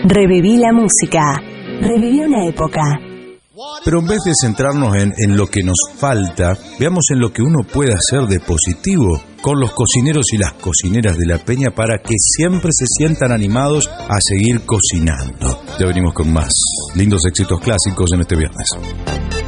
Reviví la música. Reviví una época. Pero en vez de centrarnos en lo que nos falta, veamos en lo que uno puede hacer de positivo con los cocineros y las cocineras de La Peña para que siempre se sientan animados a seguir cocinando. Ya venimos con más lindos éxitos clásicos en este viernes.